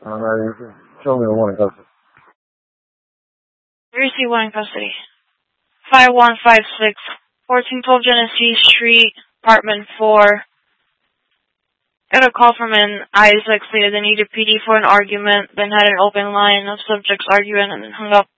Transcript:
Show me the one in custody. Where is the one in custody? 5156, 1412 Genesee Street, apartment 4. Got a call from an Isaac, stated they needed PD for an argument, then had an open line of subjects arguing and then hung up.